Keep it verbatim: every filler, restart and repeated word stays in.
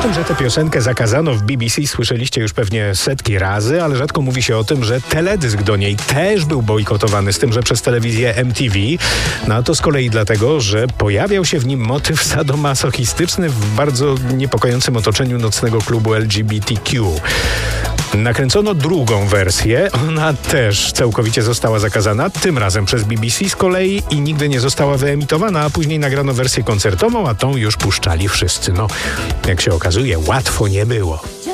tym, że tę piosenkę zakazano w B B C, słyszeliście już pewnie setki razy, ale rzadko mówi się o tym, że teledysk do niej też był bojkotowany, z tym, że przez telewizję M T V. No a to z kolei dlatego, że pojawiał się w nim motyw sadomasochistyczny w bardzo niepokojącym otoczeniu nocnego klubu L G B T Q. Nakręcono drugą wersję, ona też całkowicie została zakazana, tym razem przez B B C z kolei i nigdy nie została wyemitowana, a później nagrano wersję koncertową, a tą już puszczali wszyscy. No, jak się okazuje, łatwo nie było.